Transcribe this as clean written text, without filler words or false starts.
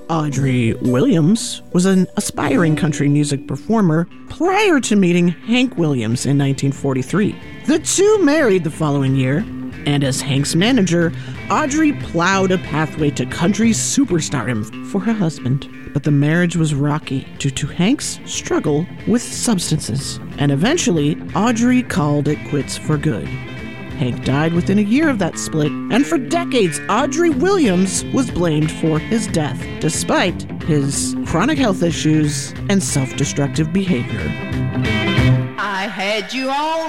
Audrey Williams was an aspiring country music performer prior to meeting Hank Williams in 1943. The two married the following year, and as Hank's manager, Audrey plowed a pathway to country superstardom for her husband. But the marriage was rocky due to Hank's struggle with substances, and eventually, Audrey called it quits for good. Hank died within a year of that split, and for decades, Audrey Williams was blamed for his death, despite his chronic health issues and self-destructive behavior. I had you on